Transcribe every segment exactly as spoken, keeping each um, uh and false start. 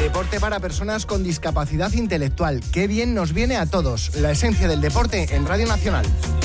Deporte para personas con discapacidad intelectual. Qué bien nos viene a todos. La esencia del deporte en Radio Nacional.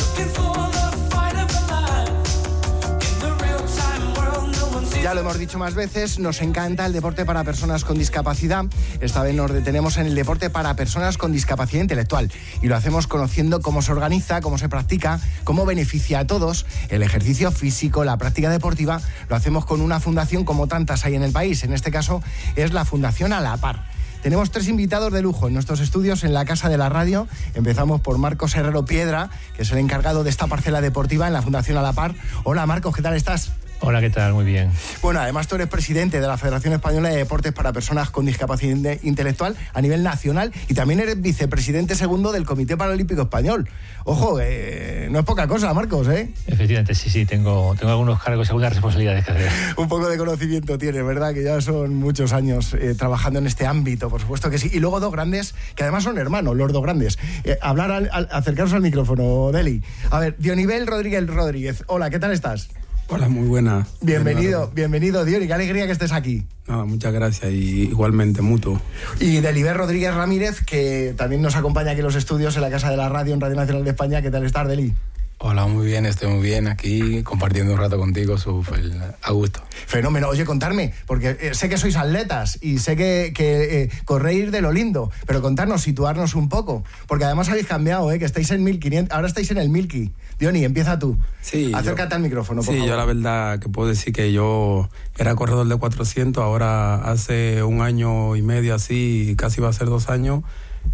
Ya lo hemos dicho más veces, nos encanta el deporte para personas con discapacidad. Esta vez nos detenemos en el deporte para personas con discapacidad intelectual y lo hacemos conociendo cómo se organiza, cómo se practica, cómo beneficia a todos. El ejercicio físico, la práctica deportiva, lo hacemos con una fundación como tantas hay en el país. En este caso es la Fundación A la Par. Tenemos tres invitados de lujo en nuestros estudios en la Casa de la Radio. Empezamos por Marcos Herrero Piedra, que es el encargado de esta parcela deportiva en la Fundación A la Par. Hola Marcos, ¿qué tal estás? Hola, ¿qué tal? Muy bien. Bueno, además tú eres presidente de la Federación Española de Deportes para Personas con Discapacidad Intelectual a nivel nacional y también eres vicepresidente segundo del Comité Paralímpico Español. Ojo, eh, no es poca cosa, Marcos, ¿eh? Efectivamente, sí, sí, tengo, tengo algunos cargos, algunas responsabilidades que hacer. Un poco de conocimiento tienes, ¿verdad? Que ya son muchos años eh, trabajando en este ámbito, por supuesto que sí. Y luego dos grandes, que además son hermanos, los dos grandes. Eh, hablar, al, al, acercaros al micrófono, Deli. A ver, Dionivel Rodríguez Rodríguez. Hola, ¿qué tal estás? Hola, muy buena. Bienvenido, bienvenido, Diony, qué alegría que estés aquí. Nada, muchas gracias y igualmente, mutuo. Y Deliber Rodríguez Ramírez, que también nos acompaña aquí en los estudios en la Casa de la Radio, en Radio Nacional de España. ¿Qué tal estás, Deli? Hola, muy bien, estoy muy bien aquí compartiendo un rato contigo, súper a gusto. Fenómeno. Oye, contarme, porque eh, sé que sois atletas y sé que, que eh, corréis de lo lindo, pero contarnos, situarnos un poco, porque además habéis cambiado, eh, que estáis en mil quinientos, ahora estáis en el Milky. Diony, empieza tú. Sí. Acércate yo, al micrófono, por sí, favor. yo la verdad que puedo decir que yo era corredor de cuatrocientos, ahora hace un año y medio así, casi va a ser dos años,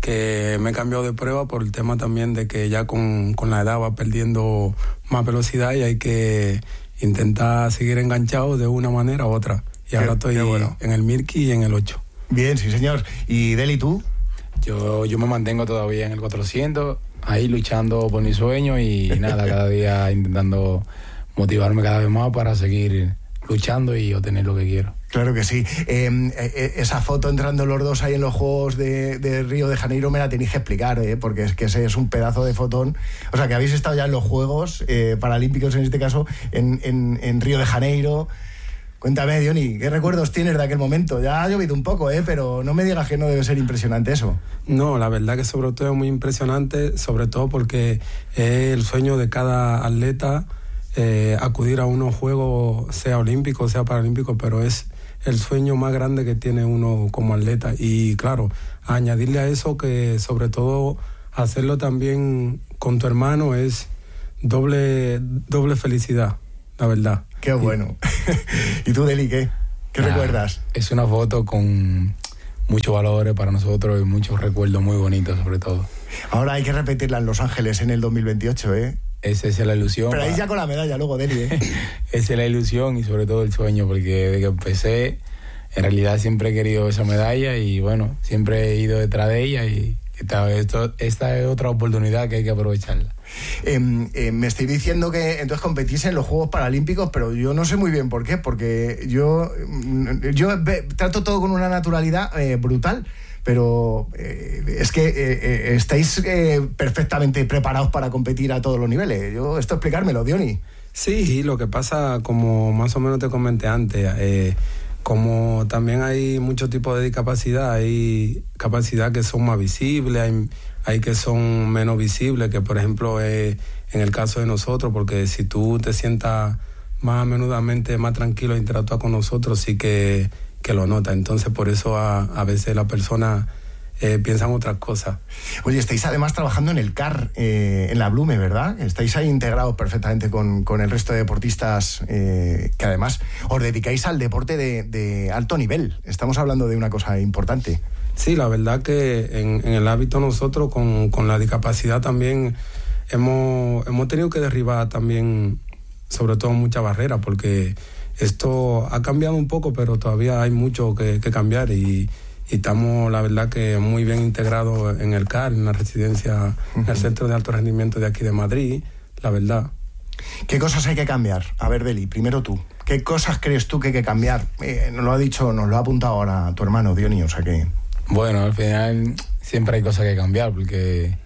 que me he cambiado de prueba por el tema también de que ya con, con la edad va perdiendo más velocidad y hay que intentar seguir enganchado de una manera u otra. Y qué, ahora estoy bueno. en el Milky y en el ocho. Bien, sí señor. ¿Y Deli, tú? Yo, yo me mantengo todavía en el cuatrocientos, ahí luchando por mi sueño y nada, cada día intentando motivarme cada vez más para seguir luchando y obtener lo que quiero. Claro que sí. Eh, eh, esa foto entrando los dos ahí en los Juegos de, de Río de Janeiro me la tenéis que explicar, ¿eh? Porque es que ese es un pedazo de fotón. O sea, que habéis estado ya en los Juegos eh, Paralímpicos, en este caso, en, en, en Río de Janeiro. Cuéntame, Diony, ¿qué recuerdos tienes de aquel momento? Ya ha llovido un poco, ¿eh? Pero no me digas que no debe ser impresionante eso. No, la verdad que sobre todo es muy impresionante, sobre todo porque es el sueño de cada atleta eh, acudir a unos Juegos, sea olímpicos, sea paralímpicos, pero es el sueño más grande que tiene uno como atleta. Y claro, añadirle a eso que sobre todo hacerlo también con tu hermano es doble, doble felicidad, la verdad. Qué bueno. ¿Y tú, Deli, qué? ¿Qué nah, recuerdas? Es una foto con muchos valores para nosotros y muchos recuerdos muy bonitos, sobre todo. Ahora hay que repetirla en Los Ángeles en el dos mil veintiocho, ¿eh? Esa es la ilusión. Pero ahí ya con la medalla luego, Deli, ¿eh? Esa es la ilusión y sobre todo el sueño, porque desde que empecé, en realidad siempre he querido esa medalla y bueno, siempre he ido detrás de ella y esta, esto, esta es otra oportunidad que hay que aprovecharla. Eh, eh, me estoy diciendo que entonces competís en los Juegos Paralímpicos, pero yo no sé muy bien por qué, porque yo, yo ve, trato todo con una naturalidad eh, brutal, pero eh, es que eh, eh, estáis eh, perfectamente preparados para competir a todos los niveles. Yo, esto explicármelo, Diony. Sí, lo que pasa, como más o menos te comenté antes, eh, como también hay muchos tipos de discapacidad, hay capacidad que son más visibles, hay, hay que son menos visibles, que por ejemplo eh, en el caso de nosotros, porque si tú te sientas más menudamente, más tranquilo a interactuar con nosotros, sí que, que lo notas. Entonces por eso a, a veces la persona eh, piensa en otras cosas. Oye, estáis además trabajando en el C A R, eh, en la Blume, ¿verdad? Estáis ahí integrados perfectamente con, con el resto de deportistas eh, que además os dedicáis al deporte de, de alto nivel. Estamos hablando de una cosa importante. Sí, la verdad que en, en el hábito nosotros con, con la discapacidad también hemos, hemos tenido que derribar también sobre todo muchas barreras, porque esto ha cambiado un poco, pero todavía hay mucho que, que cambiar y, y estamos, la verdad, que muy bien integrados en el C A R, en la residencia, uh-huh. en el Centro de Alto Rendimiento de aquí de Madrid, la verdad. ¿Qué cosas hay que cambiar? A ver, Deli, primero tú. ¿Qué cosas crees tú que hay que cambiar? Eh, nos lo ha dicho, nos lo ha apuntado ahora tu hermano, Diony, o sea que... Bueno, al final siempre hay cosas que cambiar, porque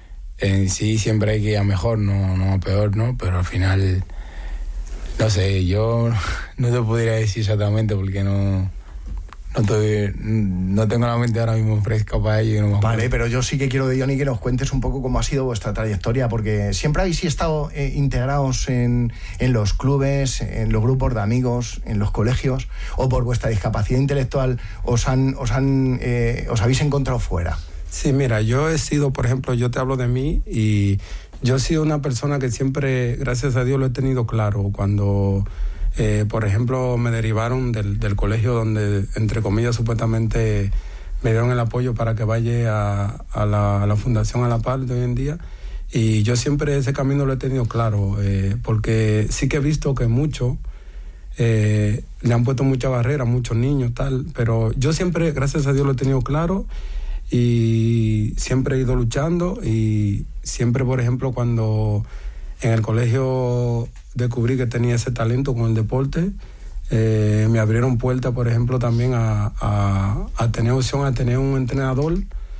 en sí siempre hay que ir a mejor, no, no a peor, ¿no? Pero al final, no sé, yo no te podría decir exactamente porque no, no estoy, no tengo la mente ahora mismo fresca para ello. No vale, pero yo sí que quiero, de Johnny, que nos cuentes un poco cómo ha sido vuestra trayectoria, porque siempre habéis estado eh, integrados en, en los clubes, en los grupos de amigos, en los colegios, o por vuestra discapacidad intelectual os han, os han, eh, os habéis encontrado fuera. Sí, mira, yo he sido, por ejemplo, yo te hablo de mí y yo he sido una persona que siempre, gracias a Dios, lo he tenido claro. Cuando, eh, por ejemplo, me derivaron del, del colegio donde, entre comillas, supuestamente me dieron el apoyo para que vaya a, a, la, a la Fundación A la Par de hoy en día. Y yo siempre ese camino lo he tenido claro, eh, porque sí que he visto que muchos eh, le han puesto mucha barrera, muchos niños, tal, pero yo siempre, gracias a Dios, lo he tenido claro. Y siempre he ido luchando y siempre, por ejemplo, cuando en el colegio descubrí que tenía ese talento con el deporte, eh, me abrieron puertas, por ejemplo, también a, a, a tener opción a tener un entrenador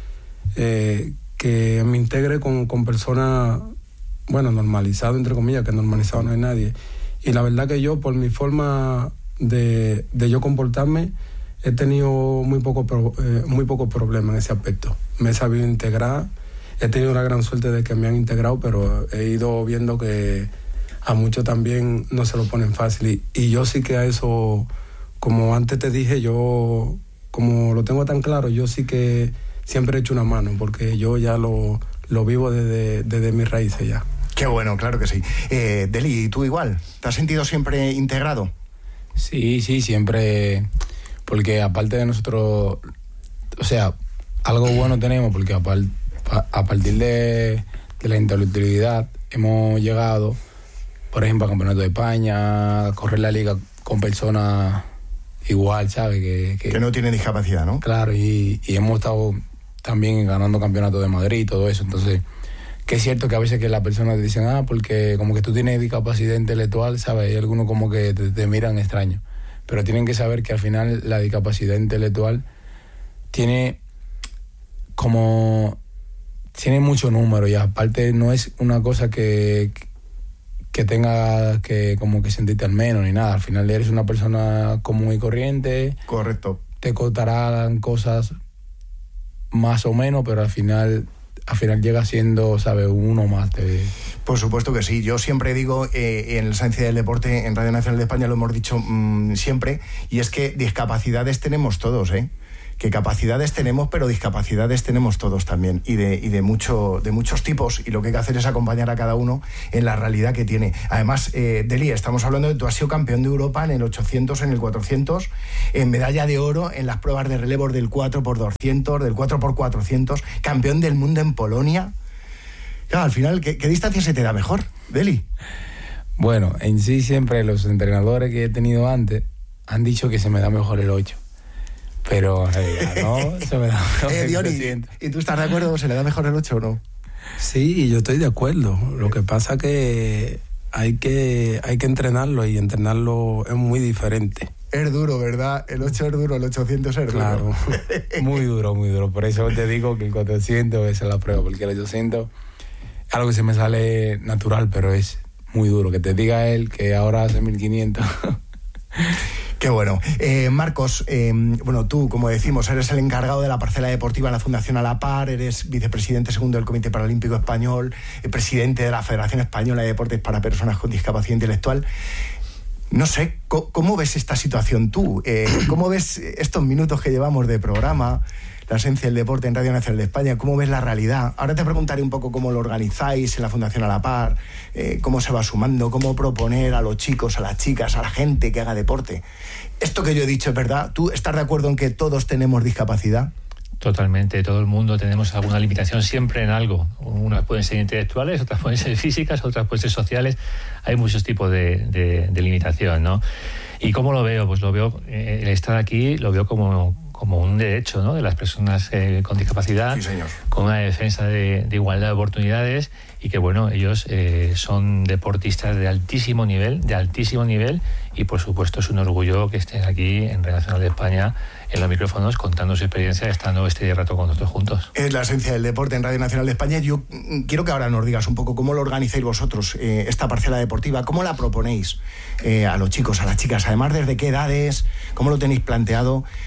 eh, que me integre con, con personas, bueno, normalizado, entre comillas, que normalizado no hay nadie. Y la verdad que yo, por mi forma de, de yo comportarme, he tenido muy poco, eh, muy poco problema en ese aspecto. Me he sabido integrar, he tenido la gran suerte de que me han integrado, pero he ido viendo que a muchos también no se lo ponen fácil. Y, y yo sí que a eso, como antes te dije, yo, como lo tengo tan claro, yo sí que siempre he hecho una mano, porque yo ya lo, lo vivo desde, desde mis raíces ya. Qué bueno, claro que sí. Eh, Deli, ¿tú igual? ¿Te has sentido siempre integrado? Sí, sí, siempre... Porque aparte de nosotros, o sea, algo bueno tenemos, porque a, par, a partir de, de la intelectualidad hemos llegado, por ejemplo, al Campeonato de España, a correr la liga con personas igual, ¿sabes? Que, que, que no tienen discapacidad, ¿no? Claro, y, y hemos estado también ganando campeonatos de Madrid y todo eso. Entonces, que es cierto que a veces que las personas te dicen, ah, porque como que tú tienes discapacidad intelectual, ¿sabes? Hay algunos como que te, te miran extraño. Pero tienen que saber que al final la discapacidad intelectual tiene como... tiene mucho número y aparte no es una cosa que, que tenga que como que sentirte al menos ni nada. Al final eres una persona común y corriente. Correcto. Te contarán cosas más o menos, pero al final... al final llega siendo, ¿sabes?, uno más de... Por supuesto que sí. Yo siempre digo, eh, en la Esencia del Deporte, en Radio Nacional de España, lo hemos dicho mmm, siempre, y es que discapacidades tenemos todos, ¿eh? Que capacidades tenemos, pero discapacidades tenemos todos también, y de, y de, mucho, de muchos tipos, y lo que hay que hacer es acompañar a cada uno en la realidad que tiene. Además, eh, Deli, estamos hablando de tú has sido campeón de Europa en el ochocientos, en el cuatrocientos, en medalla de oro en las pruebas de relevos del cuatro por doscientos, del cuatro por cuatrocientos, campeón del mundo en Polonia. Claro, al final, ¿qué, qué distancia se te da mejor, Deli? Bueno, en sí siempre los entrenadores que he tenido antes han dicho que se me da mejor el ocho. Pero en realidad no, se me da mejor eh, el Diony, ¿y tú estás de acuerdo? ¿Se le da mejor el ocho o no? Sí, yo estoy de acuerdo. Lo que pasa que hay que hay que entrenarlo y entrenarlo es muy diferente. Es duro, ¿verdad? El ocho es duro, el ochocientos es duro. Claro, muy duro, muy duro. Por eso te digo que el cuatrocientos es la prueba, porque el ochocientos es algo que se me sale natural, pero es muy duro. Que te diga él que ahora hace mil quinientos... Qué bueno. Eh, Marcos, eh, bueno, tú, como decimos, eres el encargado de la parcela deportiva en la Fundación A la Par, eres vicepresidente segundo del Comité Paralímpico Español, eh, presidente de la Federación Española de Deportes para Personas con Discapacidad Intelectual. No sé, ¿cómo, cómo ves esta situación tú? Eh, ¿Cómo ves estos minutos que llevamos de programa, la esencia del deporte en Radio Nacional de España? ¿Cómo ves la realidad? Ahora te preguntaré un poco cómo lo organizáis en la Fundación A la Par, eh, cómo se va sumando, cómo proponer a los chicos, a las chicas, a la gente que haga deporte. Esto que yo he dicho es verdad. ¿Tú estás de acuerdo en que todos tenemos discapacidad? Totalmente, todo el mundo tenemos alguna limitación siempre en algo. Unas pueden ser intelectuales, otras pueden ser físicas, otras pueden ser sociales. Hay muchos tipos de, de, de limitación, ¿no? ¿Y cómo lo veo? Pues lo veo, eh, el estar aquí lo veo como, como un derecho, ¿no?, de las personas eh, con discapacidad, sí, señor, con una defensa de, de igualdad de oportunidades, y que, bueno, ellos eh, son deportistas de altísimo nivel, de altísimo nivel, y por supuesto es un orgullo que estén aquí en Radio Nacional de España en los micrófonos contando su experiencia, estando este rato con nosotros juntos. Es la esencia del deporte en Radio Nacional de España. Yo quiero que ahora nos digas un poco cómo lo organizáis vosotros, eh, esta parcela deportiva, cómo la proponéis eh, a los chicos, a las chicas, además desde qué edades, cómo lo tenéis planteado.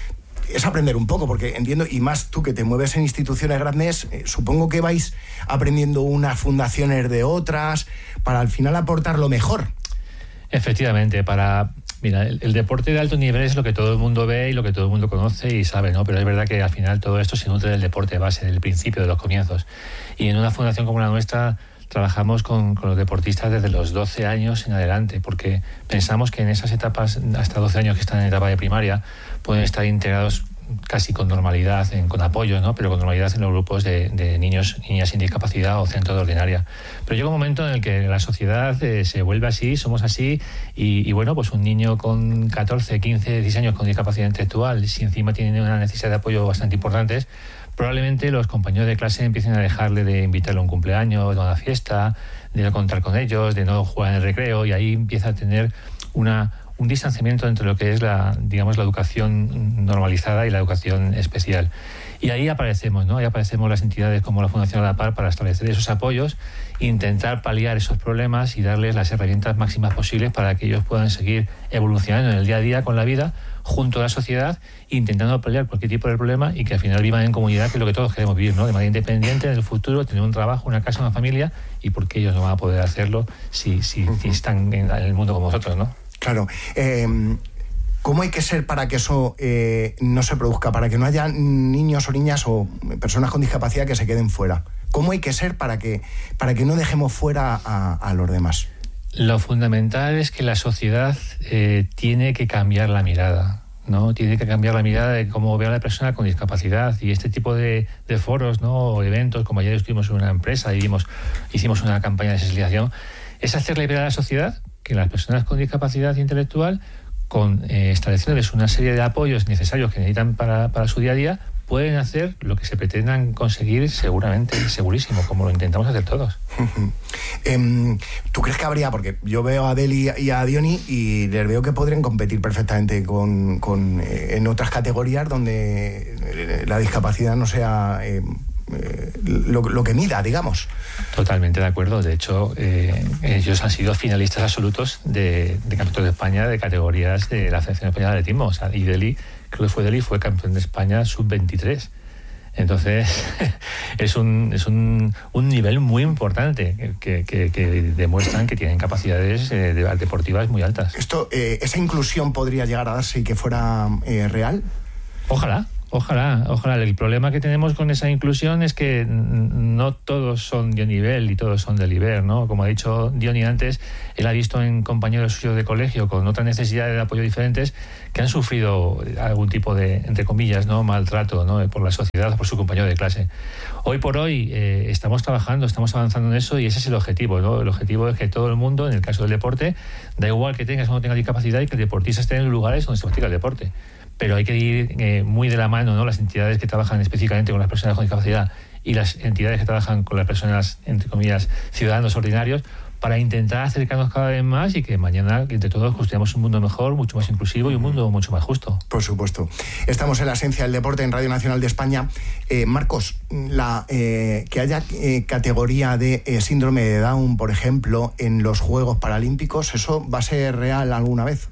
es aprender un poco, porque entiendo, y más tú que te mueves en instituciones grandes, eh, supongo que vais aprendiendo unas fundaciones de otras para al final aportar lo mejor. Efectivamente, para... Mira, el, el deporte de alto nivel es lo que todo el mundo ve y lo que todo el mundo conoce y sabe, ¿no? Pero es verdad que al final todo esto se nutre del deporte base, del principio, de los comienzos. Y en una fundación como la nuestra trabajamos con, con los deportistas desde los doce años en adelante, porque pensamos que en esas etapas, hasta doce años que están en etapa de primaria, pueden estar integrados casi con normalidad, en, con apoyo, ¿no? Pero con normalidad en los grupos de, de niños, niñas sin discapacidad o centros de ordinaria. Pero llega un momento en el que la sociedad eh, se vuelve así, somos así, y, y bueno, pues un niño con catorce, quince, dieciséis años con discapacidad intelectual, si encima tiene una necesidad de apoyo bastante importante, probablemente los compañeros de clase empiecen a dejarle de invitarle a un cumpleaños, de una fiesta, de no contar con ellos, de no jugar en el recreo, y ahí empieza a tener una un distanciamiento entre lo que es la, digamos, la educación normalizada y la educación especial. Y ahí aparecemos, ¿no? Ahí aparecemos las entidades como la Fundación A la Par para establecer esos apoyos, intentar paliar esos problemas y darles las herramientas máximas posibles para que ellos puedan seguir evolucionando en el día a día con la vida, junto a la sociedad, intentando paliar cualquier tipo de problema y que al final vivan en comunidad, que es lo que todos queremos vivir, ¿no? De manera independiente en el futuro, tener un trabajo, una casa, una familia, y por qué ellos no van a poder hacerlo si, si, si están en el mundo como nosotros, ¿no? Claro. Eh, ¿Cómo hay que ser para que eso eh, no se produzca? Para que no haya niños o niñas o personas con discapacidad que se queden fuera. ¿Cómo hay que ser para que, para que no dejemos fuera a, a los demás? Lo fundamental es que la sociedad eh, tiene que cambiar la mirada, ¿no? Tiene que cambiar la mirada de cómo ve a la persona con discapacidad, y este tipo de, de foros, ¿no? O eventos, como ayer estuvimos en una empresa y vimos, hicimos una campaña de sensibilización, es hacerle ver a la sociedad que las personas con discapacidad intelectual, con eh, estableciéndoles una serie de apoyos necesarios que necesitan para, para su día a día, pueden hacer lo que se pretendan conseguir seguramente, segurísimo, como lo intentamos hacer todos. eh, ¿Tú crees que habría, porque yo veo a Deli y a Diony y les veo que podrían competir perfectamente con, con eh, en otras categorías donde la discapacidad no sea... Eh, Eh, lo, lo que mida, digamos? Totalmente de acuerdo. De hecho, eh, ellos han sido finalistas absolutos de, de campeonatos de España de categorías de la Federación Española de Atletismo. O sea, y Deli, creo que fue Deli, fue campeón de España sub veintitrés. Entonces, es un es un, un nivel muy importante que, que, que demuestran que tienen capacidades eh, deportivas muy altas. Esto, eh, ¿esa inclusión podría llegar a darse y que fuera eh, real? Ojalá. Ojalá, ojalá. El problema que tenemos con esa inclusión es que no todos son de nivel y todos son del Iber, ¿no? Como ha dicho Diony antes, él ha visto en compañeros suyos de colegio con otras necesidades de apoyo diferentes que han sufrido algún tipo de, entre comillas, ¿no? maltrato, ¿no? por la sociedad o por su compañero de clase. Hoy por hoy eh, estamos trabajando, estamos avanzando en eso, y ese es el objetivo, ¿no? El objetivo es que todo el mundo, en el caso del deporte, da igual que tengas o no tengas discapacidad, y que el deportista esté en los lugares donde se practica el deporte. Pero hay que ir eh, muy de la mano, ¿no? Las entidades que trabajan específicamente con las personas con discapacidad y las entidades que trabajan con las personas, entre comillas, ciudadanos ordinarios, para intentar acercarnos cada vez más y que mañana, entre todos, construyamos un mundo mejor, mucho más inclusivo y un mundo mucho más justo. Por supuesto. Estamos en la esencia del deporte en Radio Nacional de España. Eh, Marcos, la, eh, que haya eh, categoría de eh, síndrome de Down, por ejemplo, en los Juegos Paralímpicos, ¿eso va a ser real alguna vez?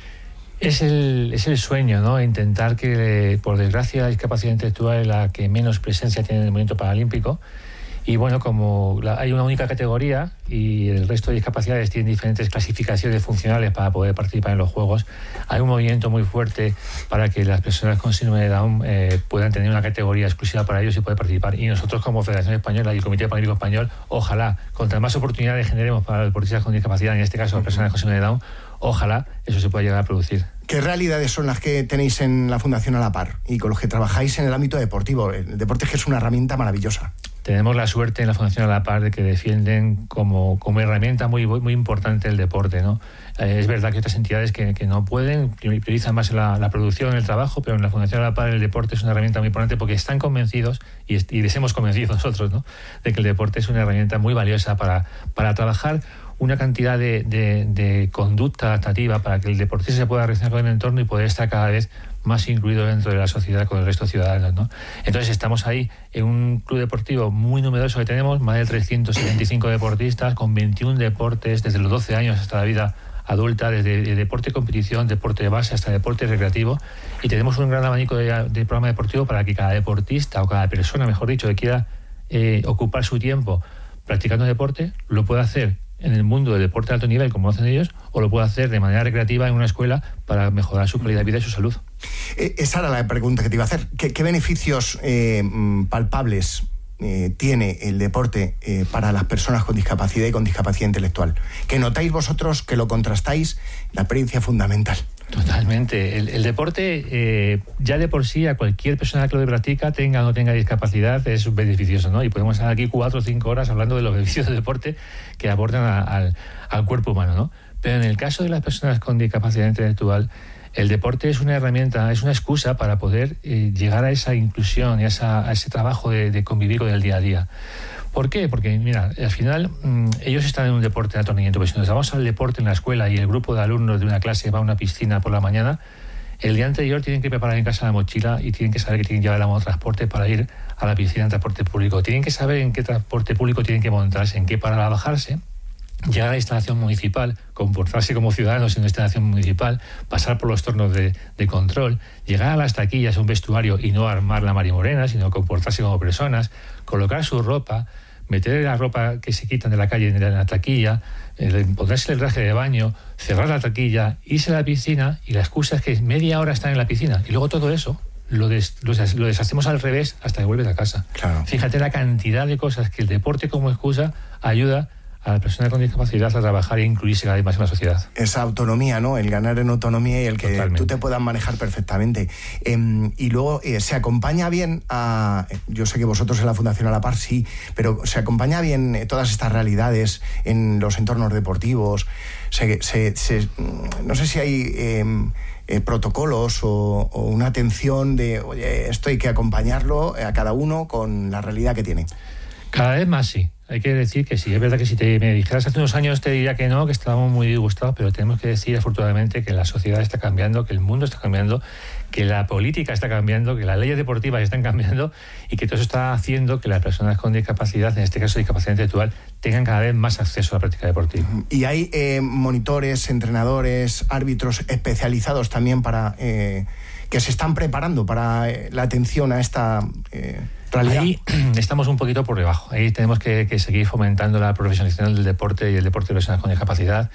Es el, es el sueño, ¿no? Intentar que, por desgracia, la discapacidad intelectual es la que menos presencia tiene en el movimiento paralímpico. Y bueno, como la, hay una única categoría y el resto de discapacidades tienen diferentes clasificaciones funcionales para poder participar en los Juegos, hay un movimiento muy fuerte para que las personas con síndrome de Down eh, puedan tener una categoría exclusiva para ellos y poder participar. Y nosotros, como Federación Española y el Comité Paralímpico Español, ojalá, contra más oportunidades generemos para los deportistas con discapacidad, en este caso las personas con síndrome de Down, ojalá eso se pueda llegar a producir. ¿Qué realidades son las que tenéis en la Fundación A la Par y con los que trabajáis en el ámbito deportivo? El deporte es que es una herramienta maravillosa. Tenemos la suerte en la Fundación A la Par de que defienden como, como herramienta muy, muy importante el deporte, ¿no? Eh, es verdad que otras entidades que, que no pueden, priorizan más la, la producción, el trabajo, pero en la Fundación A la Par el deporte es una herramienta muy importante porque están convencidos, y, y les hemos convencido nosotros, ¿no?, de que el deporte es una herramienta muy valiosa para, para trabajar una cantidad de, de, de conducta adaptativa para que el deportista se pueda relacionar con el entorno y poder estar cada vez más incluido dentro de la sociedad con el resto de ciudadanos, ¿no? Entonces estamos ahí en un club deportivo muy numeroso que tenemos, más de trescientos setenta y cinco deportistas con veintiún deportes desde los doce años hasta la vida adulta, desde de deporte de competición, deporte de base hasta deporte recreativo, y tenemos un gran abanico de, de programa deportivo para que cada deportista o cada persona, mejor dicho, que quiera eh, ocupar su tiempo practicando deporte, lo pueda hacer en el mundo del deporte de alto nivel, como lo hacen ellos, o lo puede hacer de manera recreativa en una escuela para mejorar su calidad de vida y su salud. Eh, esa era la pregunta que te iba a hacer. ¿Qué, qué beneficios eh, palpables eh, tiene el deporte eh, para las personas con discapacidad y con discapacidad intelectual? ¿Que notáis vosotros, que lo contrastáis? La experiencia fundamental. Totalmente. El, el deporte, eh, ya de por sí, a cualquier persona que lo practica, tenga o no tenga discapacidad, es beneficioso, ¿no? Y podemos estar aquí cuatro o cinco horas hablando de los beneficios del deporte que aportan a, al, al cuerpo humano, ¿no? Pero en el caso de las personas con discapacidad intelectual, el deporte es una herramienta, es una excusa para poder eh, llegar a esa inclusión y a, esa, a ese trabajo de, de convivir con el día a día. ¿Por qué? Porque, mira, al final mmm, ellos están en un deporte de alto rendimiento, pero si nos vamos al deporte en la escuela y el grupo de alumnos de una clase va a una piscina por la mañana, el día anterior tienen que preparar en casa la mochila y tienen que saber que tienen que llevar el transporte para ir a la piscina en transporte público. Tienen que saber en qué transporte público tienen que montarse, en qué para bajarse, llegar a la instalación municipal, comportarse como ciudadanos en una instalación municipal, pasar por los tornos de, de control, llegar a las taquillas, a un vestuario y no armar la marimorena, sino comportarse como personas, colocar su ropa, meter la ropa que se quitan de la calle en la taquilla, eh, ponerse el traje de baño, cerrar la taquilla, irse a la piscina, y la excusa es que media hora están en la piscina y luego todo eso lo, des, lo, des, lo deshacemos al revés hasta que vuelves a casa. Claro. Fíjate la cantidad de cosas que el deporte como excusa ayuda a las personas con discapacidad a trabajar e incluirse cada vez más en la sociedad. Esa autonomía, ¿no? El ganar en autonomía y el que Totalmente. Tú te puedas manejar perfectamente. Eh, y luego, eh, ¿se acompaña bien a...? Yo sé que vosotros en la Fundación A la Par sí, pero ¿se acompaña bien todas estas realidades en los entornos deportivos? Se, se, se, no sé si hay eh, eh, protocolos o, o una atención de, oye, esto hay que acompañarlo a cada uno con la realidad que tiene. Cada vez más sí. Hay que decir que sí. Es verdad que si te me dijeras hace unos años te diría que no, que estábamos muy disgustados, pero tenemos que decir afortunadamente que la sociedad está cambiando, que el mundo está cambiando, que la política está cambiando, que las leyes deportivas están cambiando y que todo eso está haciendo que las personas con discapacidad, en este caso discapacidad intelectual, tengan cada vez más acceso a la práctica deportiva. Y hay eh, monitores, entrenadores, árbitros especializados también para eh, que se están preparando para eh, la atención a esta... Eh, Ahí estamos un poquito por debajo. Ahí tenemos que, que seguir fomentando la profesionalización del deporte y el deporte de personas con discapacidad.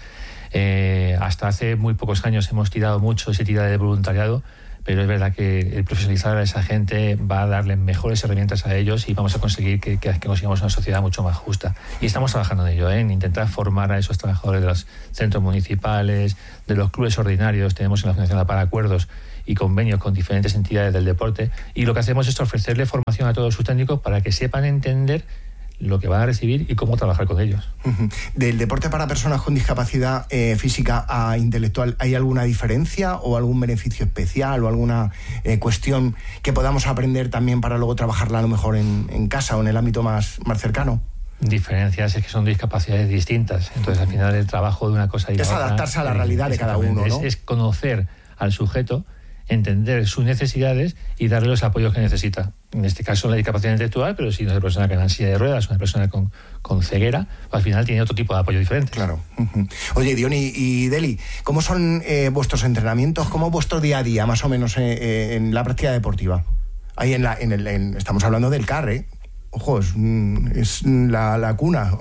Eh, hasta hace muy pocos años hemos tirado mucho ese tira de voluntariado, pero es verdad que el profesionalizar a esa gente va a darle mejores herramientas a ellos y vamos a conseguir que, que, que consigamos una sociedad mucho más justa. Y estamos trabajando en ello, ¿eh? En intentar formar a esos trabajadores de los centros municipales, de los clubes ordinarios. Tenemos en la Fundación para acuerdos y convenios con diferentes entidades del deporte, y lo que hacemos es ofrecerle formación a todos sus técnicos para que sepan entender lo que van a recibir y cómo trabajar con ellos. Uh-huh. ¿Del deporte para personas con discapacidad eh, física a intelectual hay alguna diferencia o algún beneficio especial o alguna eh, cuestión que podamos aprender también para luego trabajarla a lo mejor en, en casa o en el ámbito más, más cercano? Diferencias es que son discapacidades distintas, entonces al final el trabajo de una cosa y la es otra... Es adaptarse a la realidad de cada uno, ¿no? Es, es conocer al sujeto, entender sus necesidades y darle los apoyos que necesita. En este caso la discapacidad intelectual, pero si no es una persona que anda en silla de ruedas, una persona con, con ceguera, al final tiene otro tipo de apoyo diferente. Claro. Uh-huh. Oye, Diony y Deli, ¿cómo son eh, vuestros entrenamientos? ¿Cómo es vuestro día a día, más o menos, eh, eh, en la práctica deportiva? Ahí en la, en el, en, estamos hablando del C A R, ¿eh? Ojo, es, es la, la cuna.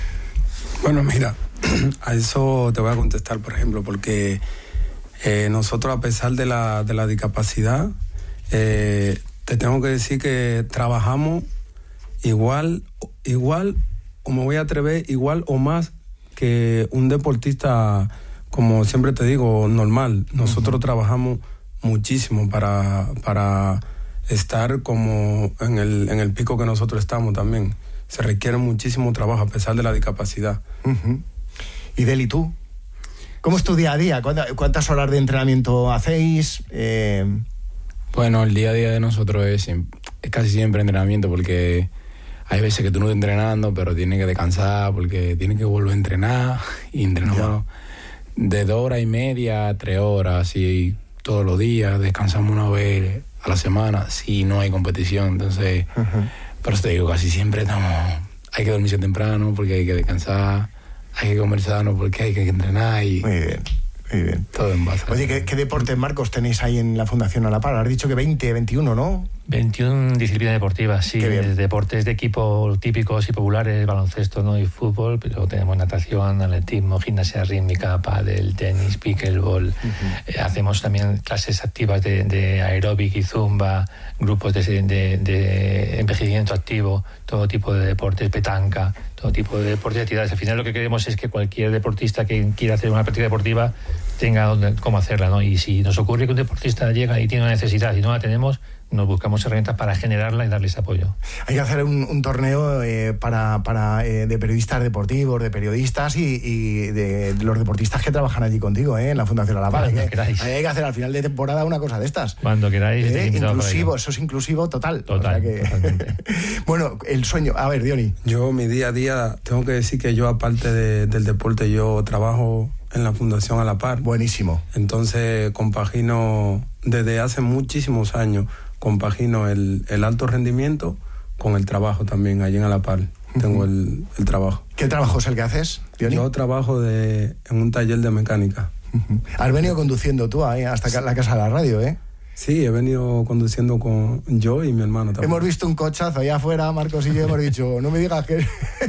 Bueno, mira, a eso te voy a contestar, por ejemplo, porque... Eh, nosotros, a pesar de la, de la discapacidad, eh, te tengo que decir que trabajamos igual, igual, o me voy a atrever, igual o más que un deportista, como siempre te digo, normal. Nosotros uh-huh. trabajamos muchísimo para, para estar como en el, en el pico que nosotros estamos también. Se requiere muchísimo trabajo a pesar de la discapacidad. Uh-huh. ¿Y Deli, tú? ¿Cómo es tu día a día? ¿Cuántas horas de entrenamiento hacéis? Eh... Bueno, el día a día de nosotros es, es casi siempre entrenamiento, porque hay veces que tú no estás entrenando, pero tienes que descansar porque tienes que volver a entrenar. Y entrenamos de dos horas y media a tres horas, así todos los días. Descansamos una vez a la semana, si no hay competición. Entonces, uh-huh. por eso te digo, casi siempre estamos... Hay que dormirse temprano porque hay que descansar. hay que comer sano porque hay que entrenar y... Muy bien. Muy bien. Todo en base. Oye, ¿qué, qué deportes, Marcos, tenéis ahí en la Fundación A la Par? Has dicho que veinte, veintiuno, ¿no? veintiuna disciplinas deportivas, sí. Deportes de equipo típicos y populares, baloncesto, ¿no? Y fútbol, pero tenemos natación, atletismo, gimnasia rítmica, pádel, tenis, pickleball. Uh-huh. Eh, hacemos también clases activas de, de aeróbic y zumba, grupos de, de, de envejecimiento activo, todo tipo de deportes, petanca, todo tipo de deportes y actividades. Al final lo que queremos es que cualquier deportista que quiera hacer una práctica deportiva tenga donde, cómo hacerla, ¿no? Y si nos ocurre que un deportista llega y tiene una necesidad y no la tenemos, nos buscamos herramientas para generarla y darles apoyo. Hay que hacer un, un torneo eh, para, para eh, de periodistas deportivos, de periodistas y, y de, de los deportistas que trabajan allí contigo, eh, en la Fundación A la Par. Hay que, hay que hacer al final de temporada una cosa de estas. Cuando queráis. Eh, inclusivo, eso es inclusivo total. Total, o sea que... totalmente. Bueno, el sueño. A ver, Diony. Yo, mi día a día, tengo que decir que yo, aparte de, del deporte, yo trabajo en la Fundación A la Par. Buenísimo. Entonces, compagino desde hace muchísimos años, compagino el, el alto rendimiento con el trabajo también, allí en A la Par. Uh-huh. Tengo el, el trabajo. ¿Qué trabajo es el que haces, Diony? Yo trabajo de, en un taller de mecánica. Uh-huh. Has venido conduciendo tú ahí hasta la casa de la radio, ¿eh? Sí, he venido conduciendo con yo y mi hermano también. Hemos visto un cochazo allá afuera, Marcos y yo hemos dicho, no me digas que...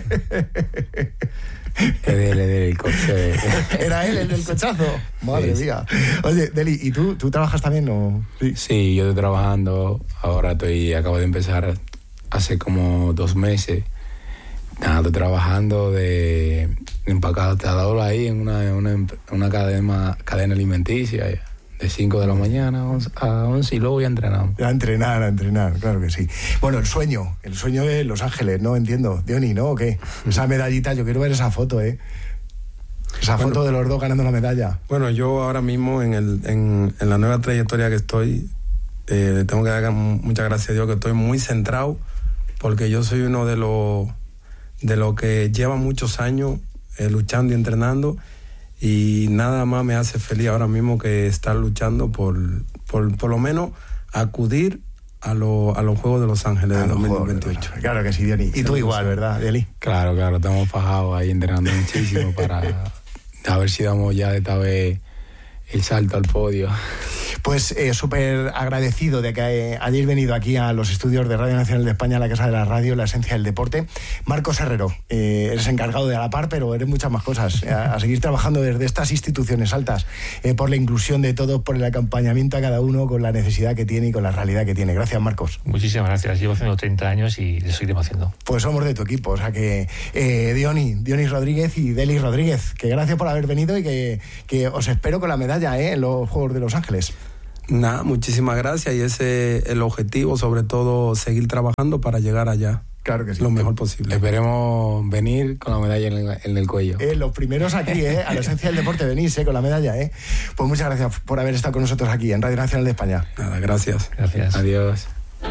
Que dele, dele el coche. Era él el del cochazo. Madre sí, mía. Oye, Deli, ¿y tú, tú trabajas también o...? Sí. Sí, yo estoy trabajando. Ahora estoy, acabo de empezar hace como dos meses. Nada, estoy trabajando de empacador ahí en una, en una, una cadena, cadena alimenticia. De cinco de la mañana a once y luego ya entrenamos. A entrenar, a entrenar, claro que sí. Bueno, el sueño, el sueño de Los Ángeles, ¿no? Entiendo. Diony, ¿no? ¿O qué? Esa medallita, yo quiero ver esa foto, ¿eh? Esa bueno, foto de los dos ganando la medalla. Bueno, yo ahora mismo en, el, en, en la nueva trayectoria que estoy, eh, tengo que dar muchas gracias a Dios que estoy muy centrado, porque yo soy uno de los de los que lleva muchos años eh, luchando y entrenando. Y nada más me hace feliz ahora mismo que estar luchando por, por, por lo menos acudir a, lo, a los Juegos de Los Ángeles de dos mil veintiocho. Claro que sí, Diony. Y tú igual, ¿verdad, Deli? Claro, claro, estamos fajados ahí entrenando muchísimo para a ver si damos ya de esta vez el salto al podio. Pues eh, súper agradecido de que eh, hayáis venido aquí a los estudios de Radio Nacional de España, a la Casa de la Radio, la esencia del deporte. Marcos Herrero, eh, eres encargado de A la Par, pero eres muchas más cosas. A, a seguir trabajando desde estas instituciones altas, eh, por la inclusión de todos, por el acompañamiento a cada uno con la necesidad que tiene y con la realidad que tiene. Gracias, Marcos. Muchísimas gracias. Llevo haciendo treinta años y lo seguiremos haciendo. Pues somos de tu equipo, o sea que eh, Diony, Diony Rodríguez y Deli Rodríguez, que gracias por haber venido y que, que os espero con la medalla eh, en los Juegos de Los Ángeles. Nada, muchísimas gracias y ese es el objetivo, sobre todo seguir trabajando para llegar allá. Claro que sí. Lo mejor posible. Esperemos venir con la medalla en el, en el cuello. Eh, los primeros aquí, eh, a la esencia del deporte, venís eh, con la medalla. Eh. Pues muchas gracias por haber estado con nosotros aquí en Radio Nacional de España. Nada, gracias. Gracias. Adiós.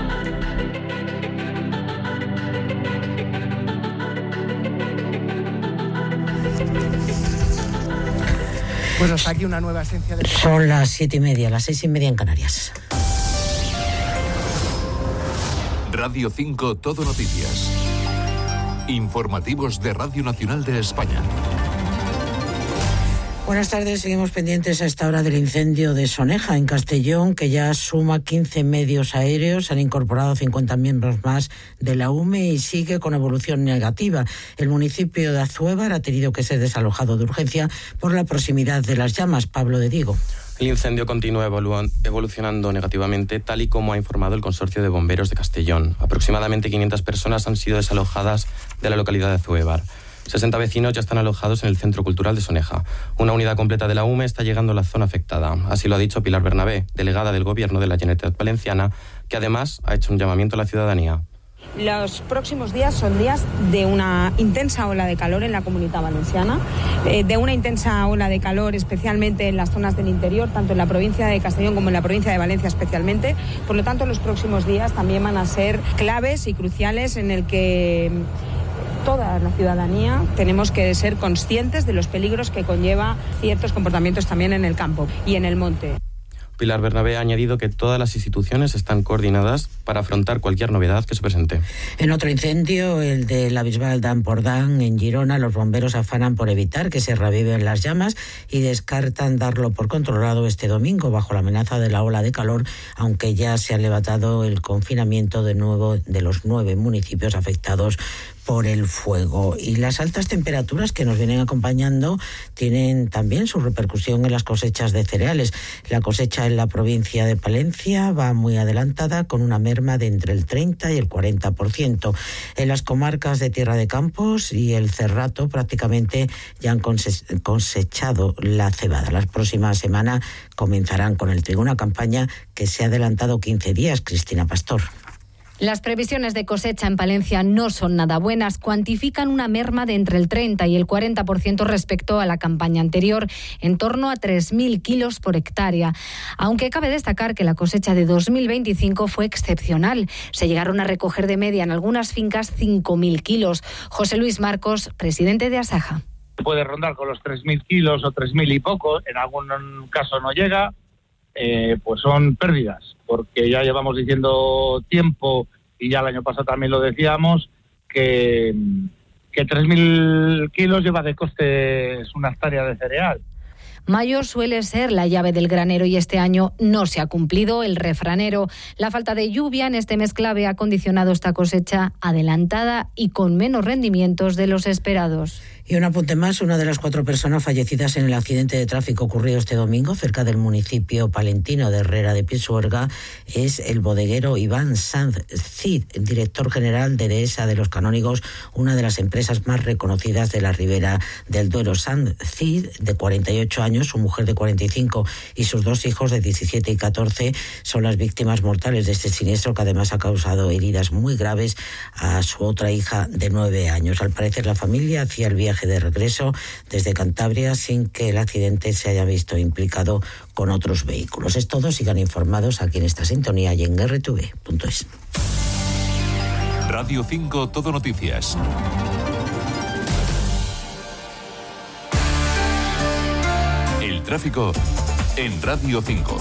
Pues hasta aquí una nueva esencia del deporte. Son las siete y media, las seis y media en Canarias. Radio cinco Todo Noticias. Informativos de Radio Nacional de España. Buenas tardes, seguimos pendientes a esta hora del incendio de Soneja, en Castellón, que ya suma quince medios aéreos, se han incorporado cincuenta miembros más de la U M E y sigue con evolución negativa. El municipio de Azuévar ha tenido que ser desalojado de urgencia por la proximidad de las llamas. Pablo de Diego. El incendio continúa evolucionando negativamente, tal y como ha informado el Consorcio de Bomberos de Castellón. Aproximadamente quinientas personas han sido desalojadas de la localidad de Azuévar. sesenta vecinos ya están alojados en el Centro Cultural de Soneja. Una unidad completa de la U M E está llegando a la zona afectada. Así lo ha dicho Pilar Bernabé, delegada del Gobierno de la Generalitat Valenciana, que además ha hecho un llamamiento a la ciudadanía. Los próximos días son días de una intensa ola de calor en la Comunidad Valenciana, eh, de una intensa ola de calor especialmente en las zonas del interior, tanto en la provincia de Castellón como en la provincia de Valencia especialmente. Por lo tanto, los próximos días también van a ser claves y cruciales en el que toda la ciudadanía tenemos que ser conscientes de los peligros que conlleva ciertos comportamientos también en el campo y en el monte. Pilar Bernabé ha añadido que todas las instituciones están coordinadas para afrontar cualquier novedad que se presente. En otro incendio, el de la Bisbal d'Empordán, en Girona, los bomberos afanan por evitar que se reaviven las llamas y descartan darlo por controlado este domingo bajo la amenaza de la ola de calor, aunque ya se ha levantado el confinamiento de nuevo de los nueve municipios afectados por el fuego. Y las altas temperaturas que nos vienen acompañando tienen también su repercusión en las cosechas de cereales. La cosecha en la provincia de Palencia va muy adelantada, con una merma de entre el treinta y el cuarenta por ciento. En las comarcas de Tierra de Campos y el Cerrato prácticamente ya han cosechado la cebada. Las próximas semanas comenzarán con el trigo, una campaña que se ha adelantado quince días. Cristina Pastor. Las previsiones de cosecha en Palencia no son nada buenas. Cuantifican una merma de entre el treinta y el cuarenta por ciento respecto a la campaña anterior, en torno a tres mil kilos por hectárea. Aunque cabe destacar que la cosecha de dos mil veinticinco fue excepcional. Se llegaron a recoger de media en algunas fincas cinco mil kilos. José Luis Marcos, presidente de Asaja. Puede rondar con los tres mil kilos o tres mil y poco, en algún caso no llega. Eh, pues son pérdidas, porque ya llevamos diciendo tiempo, y ya el año pasado también lo decíamos, que, que tres mil kilos lleva de coste una hectárea de cereal. Mayo suele ser la llave del granero y este año no se ha cumplido el refranero. La falta de lluvia en este mes clave ha condicionado esta cosecha adelantada y con menos rendimientos de los esperados. Y un apunte más, una de las cuatro personas fallecidas en el accidente de tráfico ocurrido este domingo cerca del municipio palentino de Herrera de Pisuerga es el bodeguero Iván Sanz Cid, director general de Dehesa de los Canónigos, una de las empresas más reconocidas de la Ribera del Duero. Sanz Cid, de cuarenta y ocho años, su mujer de cuarenta y cinco y sus dos hijos de diecisiete y catorce son las víctimas mortales de este siniestro, que además ha causado heridas muy graves a su otra hija de nueve años. Al parecer, la familia hacía el viaje de regreso desde Cantabria sin que el accidente se haya visto implicado con otros vehículos. Es todo, sigan informados aquí en esta sintonía y en erre te ve punto es. Radio cinco Todo Noticias. El tráfico en Radio cinco.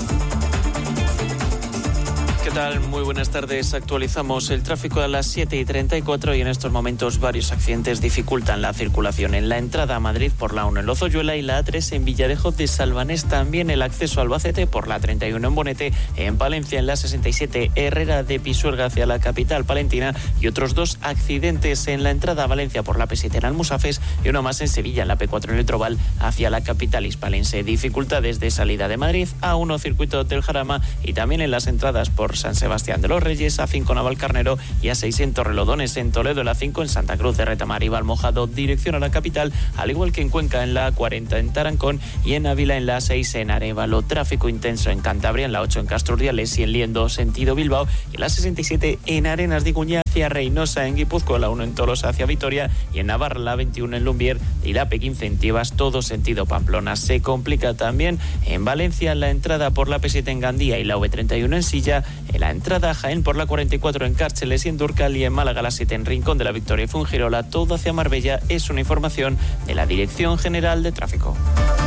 ¿Qué tal? Muy buenas tardes. Actualizamos el tráfico a las siete y treinta y cuatro y en estos momentos varios accidentes dificultan la circulación en la entrada a Madrid por la uno en Lozoyuela y la A tres en Villarejo de Salvanés. También el acceso a Albacete por la treinta y uno en Bonete, en Palencia en la sesenta y siete Herrera de Pisuerga hacia la capital palentina y otros dos accidentes en la entrada a Valencia por la P siete en Almusafes y uno más en Sevilla en la P cuatro en el Trobal hacia la capital hispalense. Dificultades de salida de Madrid, A uno circuito del Jarama y también en las entradas por San Sebastián de los Reyes, A cinco Navalcarnero y A seis en Torrelodones, en Toledo la cinco en Santa Cruz de Retamar y Valmojado dirección a la capital, al igual que en Cuenca en la A cuarenta en Tarancón y en Ávila en la A seis en Arévalo. Tráfico intenso en Cantabria en la ocho en Casturdiales y en Liendo sentido Bilbao y en la sesenta y siete en Arenas de Icuña hacia Reynosa, en Guipúzcoa la uno en Tolosa hacia Vitoria y en Navarra la veintiuno en Lumbier y la P quince en Tiebas todo sentido Pamplona. Se complica también en Valencia la entrada por la P siete en Gandía y la V treinta y uno en Silla, en la entrada a Jaén por la cuarenta y cuatro en Cárceles y en Durcal y en Málaga la siete en Rincón de la Victoria y Fungirola, todo hacia Marbella. Es una información de la Dirección General de Tráfico.